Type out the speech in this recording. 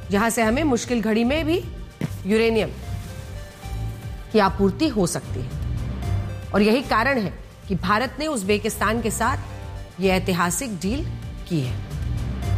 जहां से हमें मुश्किल घड़ी में भी यूरेनियम की आपूर्ति हो सकती है। और यही कारण है कि भारत ने उज़्बेकिस्तान के साथ यह ऐतिहासिक डील की है।